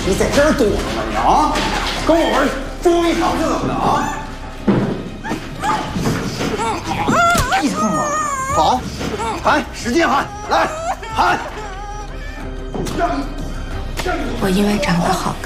你在这儿躲着呢你啊？跟我玩捉迷藏是怎么的啊？一趟吗？好，喊，使劲喊，来喊！ 我因为长得好看。